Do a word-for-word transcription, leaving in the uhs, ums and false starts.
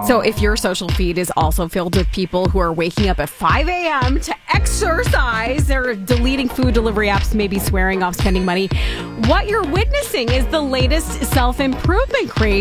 So if your social feed is also filled with people who are waking up at five a.m. to exercise, they're deleting food delivery apps, maybe swearing off spending money, what you're witnessing is the latest self-improvement craze.